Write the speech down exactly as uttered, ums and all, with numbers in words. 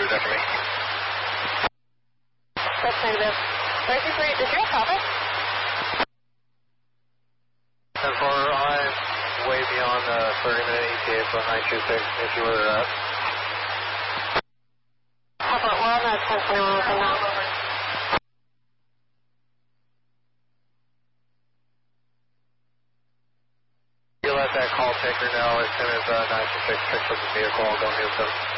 is after me. That's negative. three two three, did you have traffic? ten four, I'm way beyond the thirty minute E T A, so nine two six, if you were at. Papa, we're on the ten twenty-one from now. You let that call taker know as soon as uh, nine two six picks up the vehicle, I'll go mute them.